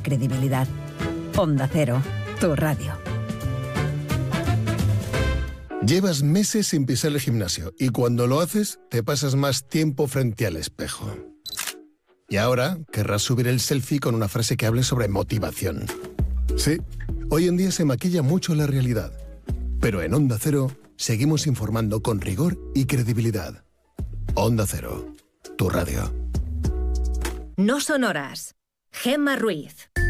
credibilidad. Onda Cero, tu radio. Llevas meses sin pisar el gimnasio y cuando lo haces te pasas más tiempo frente al espejo. Y ahora querrás subir el selfie con una frase que hable sobre motivación. Sí, hoy en día se maquilla mucho la realidad. Pero en Onda Cero seguimos informando con rigor y credibilidad. Onda Cero, tu radio. No son horas. Gemma Ruiz.